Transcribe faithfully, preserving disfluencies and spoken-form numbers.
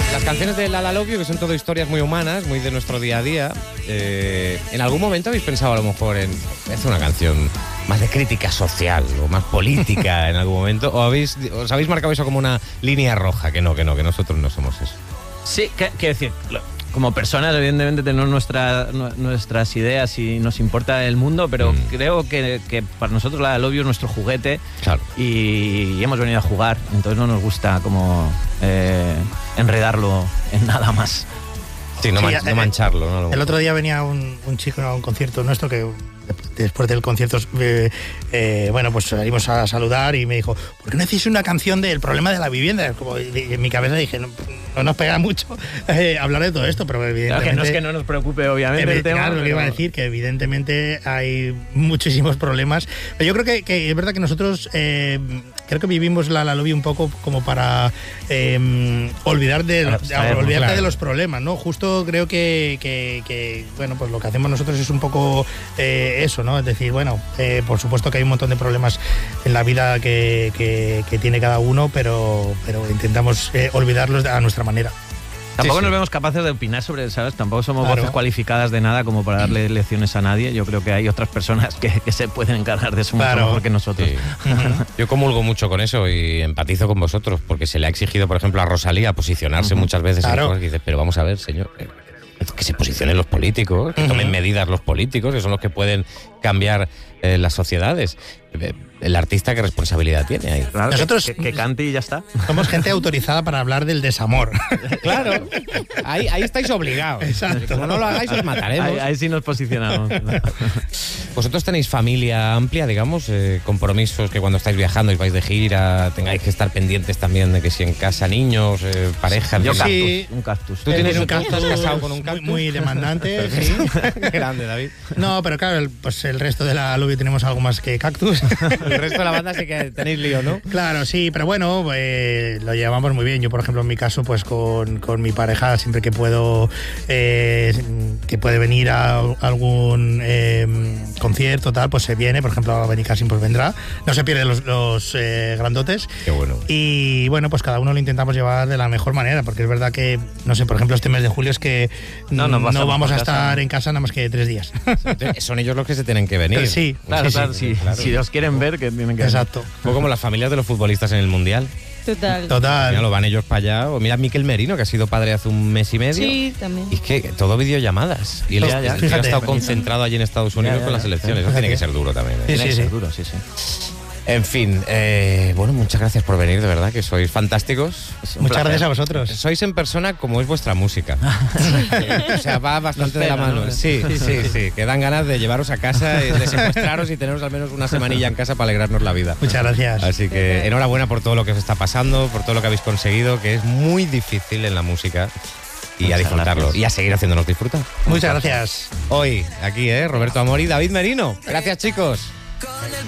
Las canciones de La La Love You, que son todo historias muy humanas, muy de nuestro día a día. Eh, ¿En algún momento habéis pensado a lo mejor en hacer una canción más de crítica social o más política en algún momento? ¿O habéis, os habéis marcado eso como una línea roja? Que no, que no, que nosotros no somos eso. Sí, quiero decir, como personas evidentemente tenemos nuestra, nuestras ideas y nos importa el mundo, pero mm. creo que, que para nosotros La La Love You es nuestro juguete, claro. y, y hemos venido a jugar, entonces no nos gusta como eh, enredarlo en nada más. Sí, no, sí, man, eh, no mancharlo. ¿no? El otro día venía un, un chico a un concierto nuestro que después del concierto, eh, eh, bueno, pues salimos a saludar y me dijo, ¿por qué no hacéis una canción del problema de la vivienda? Como en mi cabeza dije, no, no nos pega mucho eh, hablar de todo esto, pero evidentemente... Claro, que no es que no nos preocupe, obviamente, eh, el tema. Claro, lo que pero... iba a decir, que evidentemente hay muchísimos problemas, pero yo creo que, que es verdad que nosotros eh, creo que vivimos la La Love You un poco como para eh, olvidar de, claro, de, sabemos, olvidarte claro. de los problemas, ¿no? Justo creo que, que, que, bueno, pues lo que hacemos nosotros es un poco eh, eso, ¿no? Es decir, bueno, eh, por supuesto que hay un montón de problemas en la vida que, que, que tiene cada uno, pero, pero intentamos eh, olvidarlos a nuestra manera. Tampoco sí, nos sí. vemos capaces de opinar sobre, ¿sabes? Tampoco somos Claro. voces cualificadas de nada como para darle lecciones a nadie. Yo creo que hay otras personas que, que se pueden encargar de eso mucho Claro. mejor que nosotros. Sí. Yo comulgo mucho con eso y empatizo con vosotros, porque se le ha exigido, por ejemplo, a Rosalía posicionarse uh-huh. muchas veces claro. en cosas que dices, pero vamos a ver, señor, que se posicionen los políticos, que uh-huh. tomen medidas los políticos, que son los que pueden cambiar eh, las sociedades. El artista, ¿qué responsabilidad tiene ahí? Claro, nosotros que, que cante y ya está. Somos gente autorizada para hablar del desamor. Claro, ahí, ahí estáis obligados. Exacto. Como no lo hagáis, os mataremos. Ahí, ahí sí nos posicionamos. ¿Vosotros tenéis familia amplia, digamos? Eh, compromisos que cuando estáis viajando y vais de gira tengáis que estar pendientes también de que si en casa niños, eh, parejas... Yo sí. cactus, un cactus. ¿Tú tienes un un cactus? ¿Estás casado con un cactus? Muy, muy demandante, sí. Grande, David. No, pero claro, el, pues el resto de la lobby tenemos algo más que cactus. El resto de la banda sí que tenéis lío, ¿no? Claro, sí, pero bueno, eh, lo llevamos muy bien. Yo, por ejemplo, en mi caso, pues con, con mi pareja, siempre que puedo, eh, que puede venir a algún eh, concierto, tal, pues se viene. Por ejemplo, a Benicassim pues vendrá. No se pierde los, los eh, grandotes. Qué bueno. Y bueno, pues cada uno lo intentamos llevar de la mejor manera, porque es verdad que, no sé, por ejemplo, este mes de julio es que no, no, no vamos a estar casa. en casa nada más que tres días. Son ellos los que se tienen que venir. Sí, claro, sí, claro, sí, sí, claro. Si los quieren ver, que tienen que Exacto. Un poco como las familias de los futbolistas en el Mundial. Total. Total. Mira, lo van ellos para allá. O mira Miquel Merino, que ha sido padre hace un mes y medio. Sí, también. Y es que todo videollamadas. Y él Ya, ya. ha Fíjate, estado Benito. concentrado allí en Estados Unidos Ya, ya, con las ya. elecciones. Eso Fíjate. tiene que ser duro también. ¿eh? Sí, sí, sí. Seguro, sí, sí. En fin, eh, bueno, muchas gracias por venir, de verdad, que sois fantásticos. Muchas gracias a vosotros. Sois en persona como es vuestra música. O sea, va bastante Nos de la pega, mano. ¿no? Sí, sí, sí. Que dan ganas de llevaros a casa, de secuestraros y teneros al menos una semanilla en casa para alegrarnos la vida. Muchas gracias. Así que enhorabuena por todo lo que os está pasando, por todo lo que habéis conseguido, que es muy difícil en la música. Y Muchas a disfrutarlo. gracias. Y a seguir haciéndonos disfrutar. Muchas gracias. Hoy, aquí, ¿eh? Roberto Amor y David Merino. Gracias, chicos.